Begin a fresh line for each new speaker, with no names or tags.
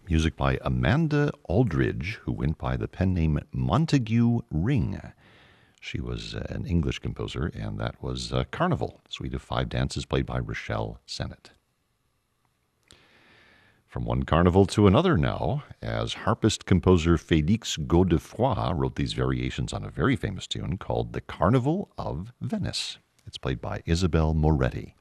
Music by Amanda Aldridge, who went by the pen name Montague Ring. She was an English composer, and that was Carnival, Suite of Five Dances, played by Rochelle Sennett. From one carnival to another now, as harpist-composer Félix Godefroy wrote these variations on a very famous tune called The Carnival of Venice. It's played by Isabel Moretti.